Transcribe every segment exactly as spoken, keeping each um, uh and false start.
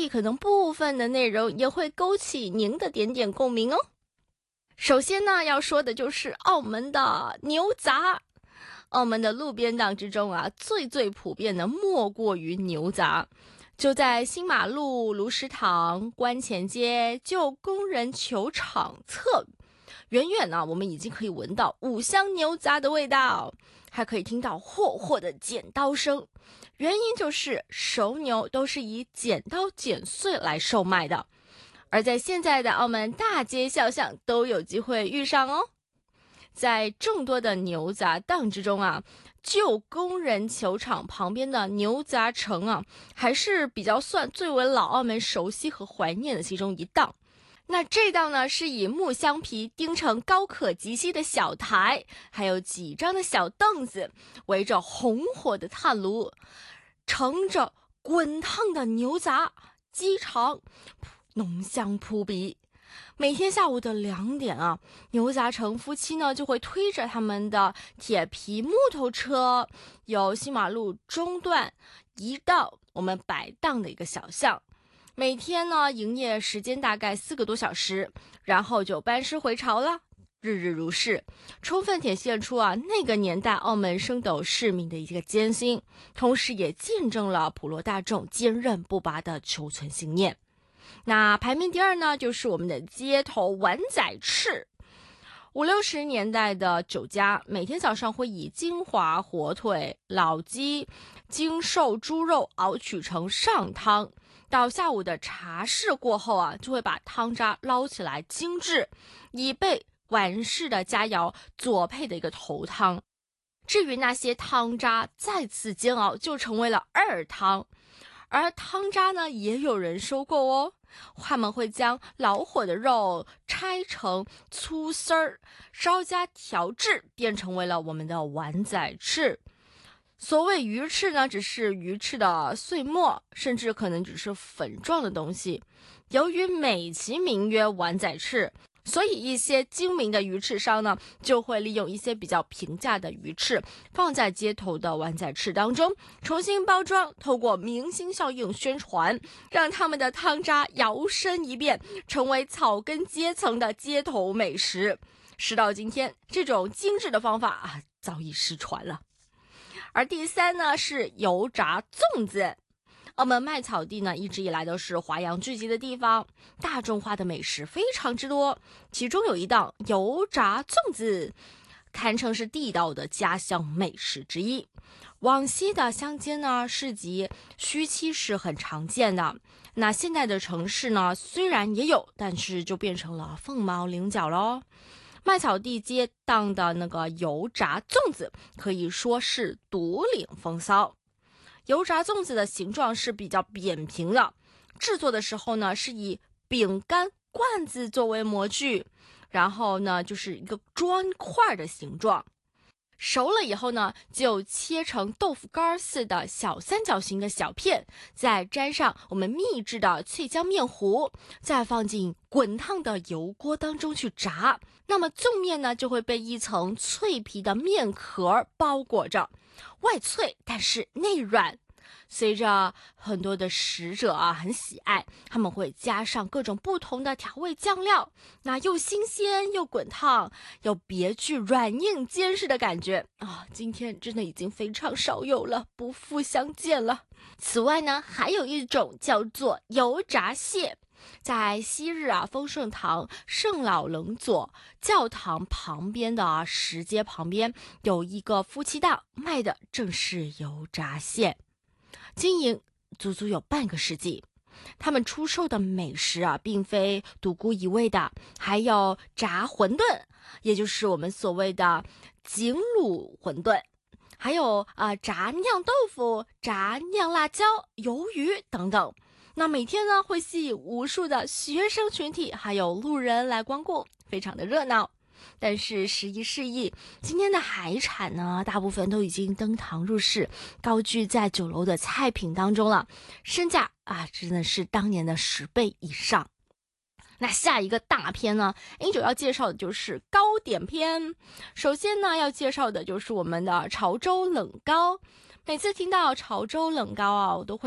计可能部分的内容也会勾起您的点点共鸣哦。首先呢，要说的就是澳门的牛杂。澳门的路边档之中啊，最最普遍的莫过于牛杂。就在新马路卢石塘观前街旧工人球场侧，远远呢，我们已经可以闻到五香牛杂的味道，还可以听到霍霍的剪刀声。原因就是熟牛都是以剪刀剪碎来售卖的，而在现在的澳门大街小巷都有机会遇上哦。在众多的牛杂档之中啊，旧工人球场旁边的牛杂城啊，还是比较算最为老澳门熟悉和怀念的其中一档。那这档呢，是以木箱皮钉成高可及膝的小台，还有几张的小凳子，围着红火的炭炉，盛着滚烫的牛杂、鸡肠，浓香扑鼻。每天下午的两点啊，牛杂城夫妻呢就会推着他们的铁皮木头车，由新马路中段移到我们摆档的一个小巷。每天呢营业时间大概四个多小时，然后就班师回朝了，日日如是，充分体现出啊那个年代澳门升斗市民的一个艰辛，同时也见证了普罗大众坚韧不拔的求存信念。那排名第二呢，就是我们的街头碗仔翅。五六十年代的酒家，每天早上会以金华火腿、老鸡、精瘦猪肉熬取成上汤，到下午的茶事过后啊，就会把汤渣捞起来精制，以备晚市的佳肴佐配的一个头汤。至于那些汤渣再次煎熬，就成为了二汤。而汤渣呢，也有人收购哦。他们会将老火的肉拆成粗丝儿，稍加调制，变成为了我们的碗仔翅。所谓鱼翅呢，只是鱼翅的碎末，甚至可能只是粉状的东西。由于美其名曰碗仔翅，所以一些精明的鱼翅商呢，就会利用一些比较平价的鱼翅放在街头的碗仔翅当中，重新包装，透过明星效应宣传，让他们的汤渣摇身一变，成为草根阶层的街头美食。时到今天，这种精致的方法啊，早已失传了。而第三呢，是油炸粽子。澳门麦草地呢，一直以来都是华洋聚集的地方，大众化的美食非常之多，其中有一档油炸粽子，堪称是地道的家乡美食之一。往昔的乡间呢，市集须期是很常见的，那现在的城市呢，虽然也有，但是就变成了凤毛麟角咯。麦草地街档的那个油炸粽子可以说是独领风骚。油炸粽子的形状是比较扁平的，制作的时候呢，是以饼干罐子作为模具，然后呢就是一个砖块的形状。熟了以后呢，就切成豆腐干似的小三角形的小片，再沾上我们秘制的脆浆面糊，再放进滚烫的油锅当中去炸。那么粽面呢，就会被一层脆皮的面壳包裹着，外脆但是内软。随着很多的食者啊很喜爱，他们会加上各种不同的调味酱料，那又新鲜又滚烫，又别具软硬兼施的感觉啊！今天真的已经非常少有了，不复相见了。此外呢，还有一种叫做油炸蟹。在昔日啊丰盛堂圣老楞佐教堂旁边的啊石阶旁边有一个夫妻档，卖的正是油炸蟹，经营足足有半个世纪。他们出售的美食啊，并非独孤一味的，还有炸馄饨，也就是我们所谓的井卤馄饨，还有啊、呃、炸酿豆腐、炸酿辣椒、鱿鱼等等。那每天呢，会吸引无数的学生群体还有路人来光顾，非常的热闹。但是时移世易，今天的海产呢，大部分都已经登堂入室，高居在酒楼的菜品当中了，身价啊真的是当年的十倍以上。那下一个大片呢 Angel 要介绍的就是糕点篇。首先呢，要介绍的就是我们的潮州冷糕。每次听到潮州冷糕啊，我都会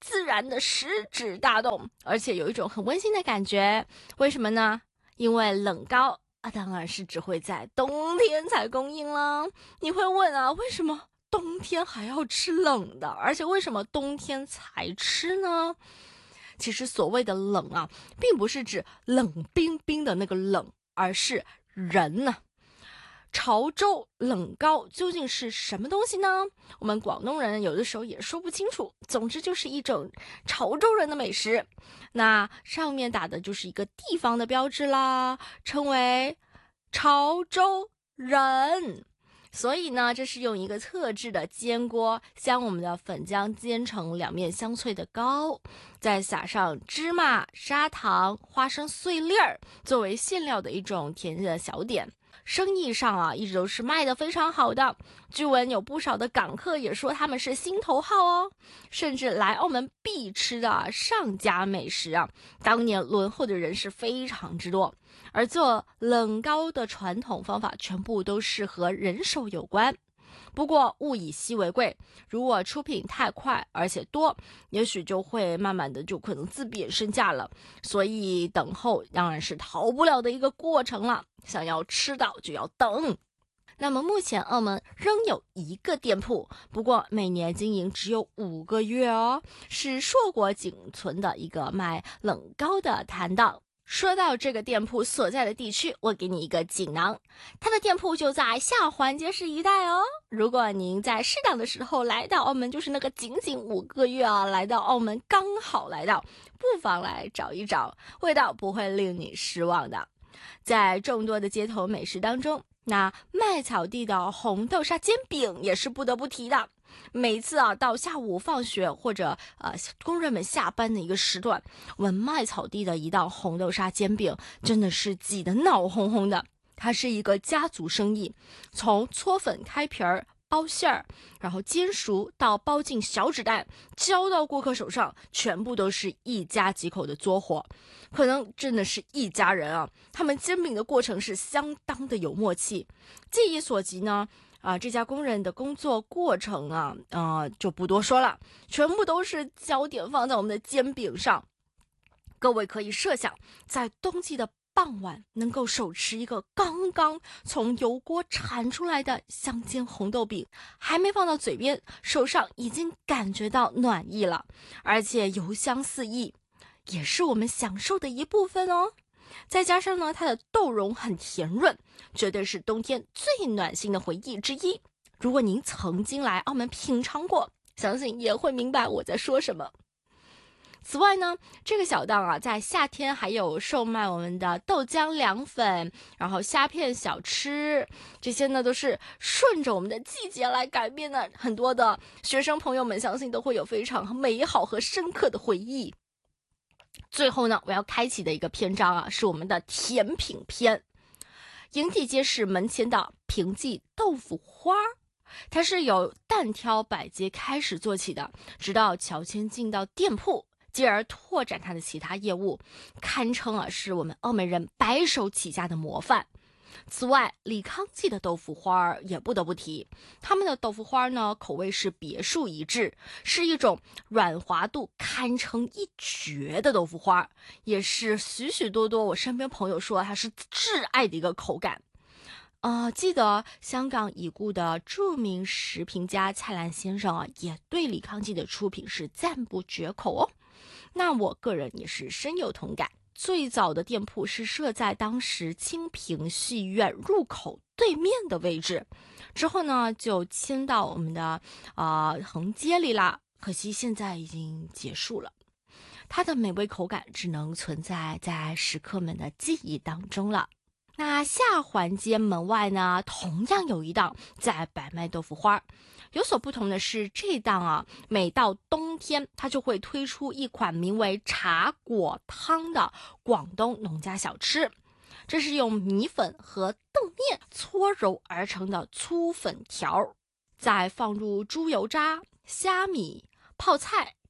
自然的食指大动，而且有一种很温馨的感觉。为什么呢？因为冷糕啊，当然是只会在冬天才供应了。你会问啊，为什么冬天还要吃冷的？而且为什么冬天才吃呢？其实所谓的冷啊，并不是指冷冰冰的那个冷，而是人呢。潮州冷糕究竟是什么东西呢？我们广东人有的时候也说不清楚。总之就是一种潮州人的美食。那上面打的就是一个地方的标志啦，称为潮州人。所以呢，这是用一个特制的煎锅，将我们的粉浆煎成两面香脆的糕，再撒上芝麻、砂糖、花生碎粒儿，作为馅料的一种甜的小点。生意上啊，一直都是卖得非常好的。据闻有不少的港客也说他们是心头好哦，甚至来澳门必吃的上佳美食啊，当年轮候的人是非常之多。而做冷糕的传统方法全部都是和人手有关。不过物以稀为贵，如果出品太快而且多，也许就会慢慢的就可能自贬身价了。所以等候当然是逃不了的一个过程了，想要吃到就要等。那么目前澳门仍有一个店铺，不过每年经营只有五个月哦，是硕果仅存的一个卖冷糕的摊档。说到这个店铺所在的地区，我给你一个锦囊，它的店铺就在下环街市一带哦。如果您在适当的时候来到澳门，就是那个仅仅五个月啊，来到澳门刚好来到，不妨来找一找，味道不会令你失望的。在众多的街头美食当中，那麦草地的红豆沙煎饼也是不得不提的。每次啊，到下午放学或者呃工人们下班的一个时段，我们麦草地的一道红豆沙煎饼真的是挤得闹哄哄的。它是一个家族生意，从搓粉开皮儿、包馅儿，然后煎熟到包进小纸袋，交到顾客手上，全部都是一家几口的作活，可能真的是一家人啊。他们煎饼的过程是相当的有默契。记忆所及呢。啊，这家工人的工作过程啊，呃，就不多说了，全部都是焦点放在我们的煎饼上。各位可以设想，在冬季的傍晚，能够手持一个刚刚从油锅铲出来的香煎红豆饼，还没放到嘴边，手上已经感觉到暖意了，而且油香四溢，也是我们享受的一部分哦。再加上呢，它的豆蓉很甜润，绝对是冬天最暖心的回忆之一。如果您曾经来澳门品尝过，相信也会明白我在说什么。此外呢，这个小档啊，在夏天还有售卖我们的豆浆凉粉，然后虾片小吃，这些呢都是顺着我们的季节来改变的。很多的学生朋友们相信都会有非常美好和深刻的回忆。最后呢，我要开启的一个篇章啊，是我们的甜品篇。营地街市门前的平记豆腐花，它是由单挑百街开始做起的，直到乔迁进到店铺，继而拓展它的其他业务，堪称啊是我们澳门人白手起家的模范。此外，李康记的豆腐花也不得不提，他们的豆腐花呢，口味是别树一帜，是一种软滑度堪称一绝的豆腐花，也是许许多多我身边朋友说它是挚爱的一个口感。呃，记得香港已故的著名食评家蔡澜先生啊，也对李康记的出品是赞不绝口哦。那我个人也是深有同感。最早的店铺是设在当时清平戏院入口对面的位置，之后呢就迁到我们的呃横街里啦，可惜现在已经结束了。它的美味口感只能存在在食客们的记忆当中了。那下环街门外呢，同样有一档在摆卖豆腐花。有所不同的是，这档啊，每到冬天，它就会推出一款名为茶果汤的广东农家小吃。这是用米粉和豆面搓揉而成的粗粉条，再放入猪油渣、虾米、泡菜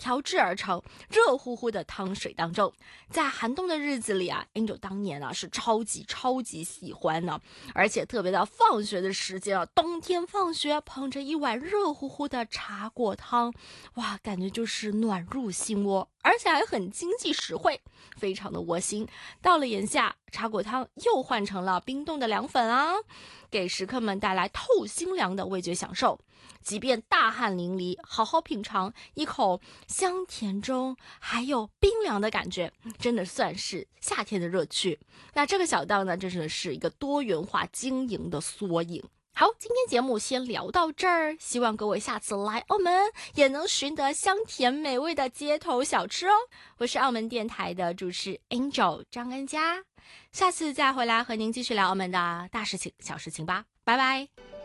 调制而成，热乎乎的汤水当中。在寒冬的日子里啊 Angel 当年啊是超级超级喜欢呢，而且特别到放学的时间啊，冬天放学捧着一碗热乎乎的茶果汤，哇，感觉就是暖入心窝，而且还很经济实惠，非常的窝心。到了眼下，茶果汤又换成了冰冻的凉粉啊，给食客们带来透心凉的味觉享受。即便大汗淋漓，好好品尝一口香甜中还有冰凉的感觉，真的算是夏天的热趣。那这个小档呢，真的是一个多元化经营的缩影。好，今天节目先聊到这儿，希望各位下次来澳门也能寻得香甜美味的街头小吃哦。我是澳门电台的主持 Angel 张恩佳，下次再回来和您继续聊澳门的大事情小事情吧，拜拜。